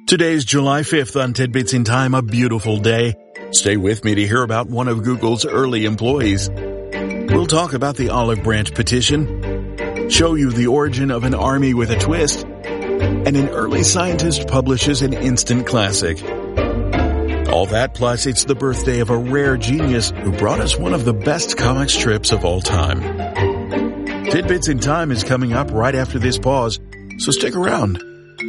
Today's July 5th on Tidbits in Time, a beautiful day. Stay with me to hear about one of Google's early employees. We'll talk about the Olive Branch petition, show you the origin of an army with a twist, and an early scientist publishes an instant classic. All that plus it's the birthday of a rare genius who brought us one of the best comic strips of all time. Tidbits in Time is coming up right after this pause, so stick around.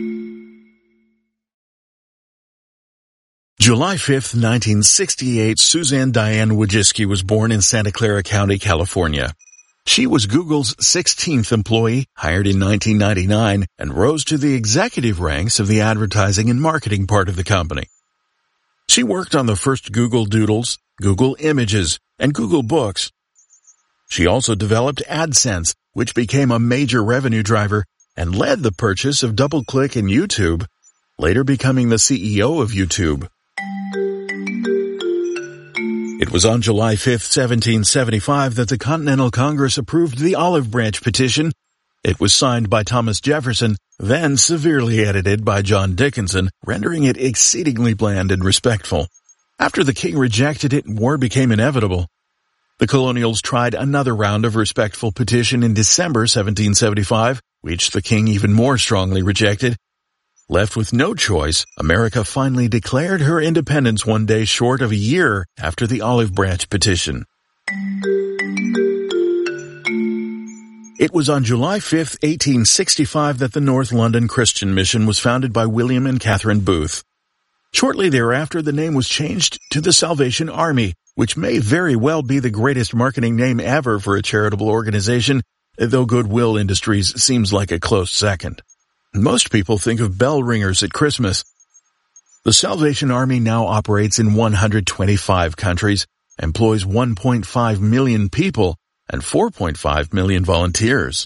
July 5th, 1968, Suzanne Diane Wojcicki was born in Santa Clara County, California. She was Google's 16th employee, hired in 1999, and rose to the executive ranks of the advertising and marketing part of the company. She worked on the first Google Doodles, Google Images, and Google Books. She also developed AdSense, which became a major revenue driver and led the purchase of DoubleClick and YouTube, later becoming the CEO of YouTube. It was on July 5, 1775, that the Continental Congress approved the Olive Branch petition. It was signed by Thomas Jefferson, then severely edited by John Dickinson, rendering it exceedingly bland and respectful. After the king rejected it, war became inevitable. The colonials tried another round of respectful petition in December 1775, which the king even more strongly rejected. Left with no choice, America finally declared her independence one day short of a year after the Olive Branch petition. It was on July 5, 1865 that the North London Christian Mission was founded by William and Catherine Booth. Shortly thereafter, the name was changed to the Salvation Army, which may very well be the greatest marketing name ever for a charitable organization, though Goodwill Industries seems like a close second. Most people think of bell ringers at Christmas. The Salvation Army now operates in 125 countries, employs 1.5 million people, and 4.5 million volunteers.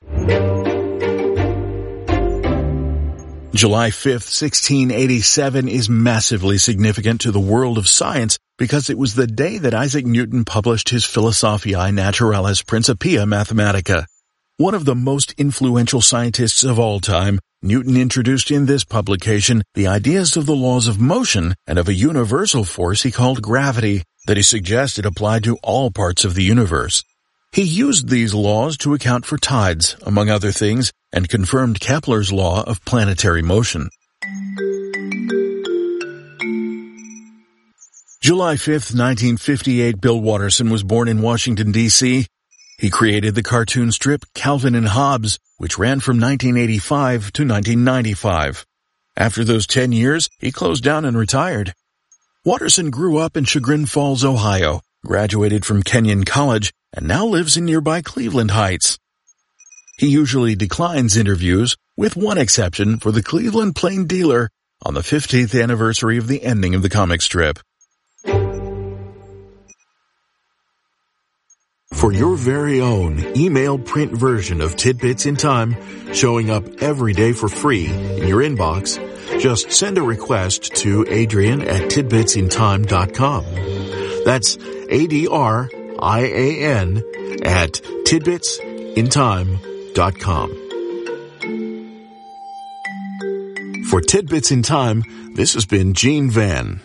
July 5th, 1687 is massively significant to the world of science because it was the day that Isaac Newton published his Philosophiae Naturalis Principia Mathematica. One of the most influential scientists of all time, Newton introduced in this publication the ideas of the laws of motion and of a universal force he called gravity that he suggested applied to all parts of the universe. He used these laws to account for tides, among other things, and confirmed Kepler's law of planetary motion. July 5th, 1958, Bill Watterson was born in Washington, D.C. He created the cartoon strip Calvin and Hobbes, which ran from 1985 to 1995. After those 10 years, he closed down and retired. Watterson grew up in Chagrin Falls, Ohio, graduated from Kenyon College, and now lives in nearby Cleveland Heights. He usually declines interviews, with one exception for the Cleveland Plain Dealer on the 50th anniversary of the ending of the comic strip. For your very own email print version of Tidbits in Time, showing up every day for free in your inbox, just send a request to Adrian@tidbitsintime.com. That's ADRIAN at tidbitsintime.com. For Tidbits in Time, this has been Gene Van.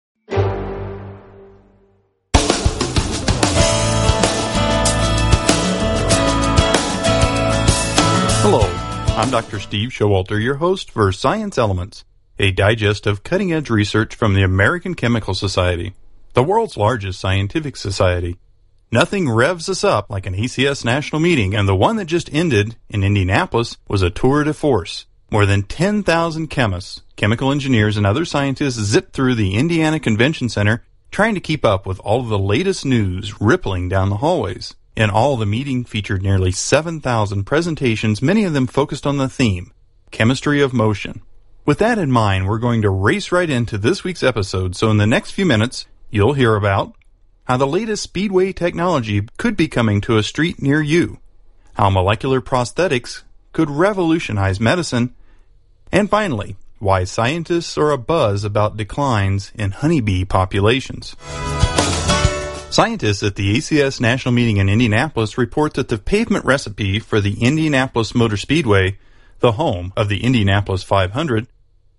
Hello, I'm Dr. Steve Showalter, your host for Science Elements, a digest of cutting-edge research from the American Chemical Society, the world's largest scientific society. Nothing revs us up like an ACS national meeting, and the one that just ended in Indianapolis was a tour de force. More than 10,000 chemists, chemical engineers, and other scientists zipped through the Indiana Convention Center trying to keep up with all of the latest news rippling down the hallways. In all, the meeting featured nearly 7,000 presentations, many of them focused on the theme, chemistry of motion. With that in mind, we're going to race right into this week's episode, so in the next few minutes, you'll hear about how the latest speedway technology could be coming to a street near you, how molecular prosthetics could revolutionize medicine, and finally, why scientists are abuzz about declines in honeybee populations. Scientists at the ACS National Meeting in Indianapolis report that the pavement recipe for the Indianapolis Motor Speedway, the home of the Indianapolis 500,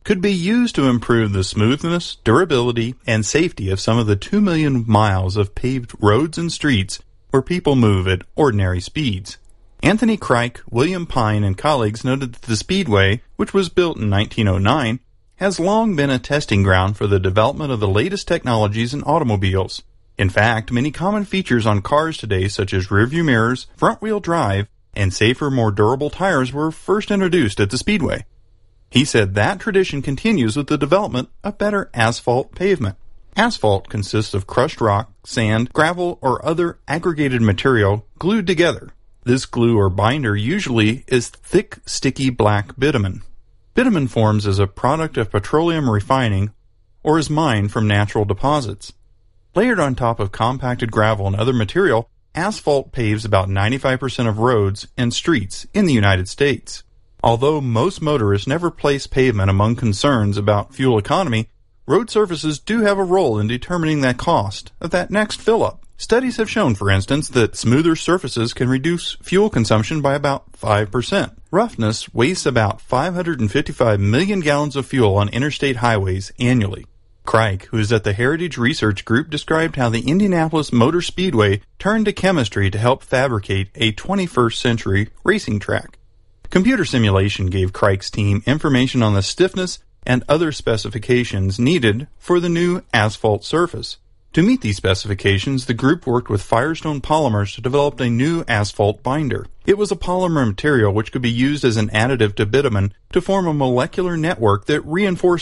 could be used to improve the smoothness, durability, and safety of some of the 2 million miles of paved roads and streets where people move at ordinary speeds. Anthony Crike, William Pine, and colleagues noted that the Speedway, which was built in 1909, has long been a testing ground for the development of the latest technologies in automobiles. In fact, many common features on cars today, such as rearview mirrors, front-wheel drive, and safer, more durable tires were first introduced at the Speedway. He said that tradition continues with the development of better asphalt pavement. Asphalt consists of crushed rock, sand, gravel, or other aggregated material glued together. This glue or binder usually is thick, sticky black bitumen. Bitumen forms as a product of petroleum refining or is mined from natural deposits. Layered on top of compacted gravel and other material, asphalt paves about 95% of roads and streets in the United States. Although most motorists never place pavement among concerns about fuel economy, road surfaces do have a role in determining that cost of that next fill-up. Studies have shown, for instance, that smoother surfaces can reduce fuel consumption by about 5%. Roughness wastes about 555 million gallons of fuel on interstate highways annually. Crike, who is at the Heritage Research Group, described how the Indianapolis Motor Speedway turned to chemistry to help fabricate a 21st century racing track. Computer simulation gave Crike's team information on the stiffness and other specifications needed for the new asphalt surface. To meet these specifications, the group worked with Firestone Polymers to develop a new asphalt binder. It was a polymer material which could be used as an additive to bitumen to form a molecular network that reinforced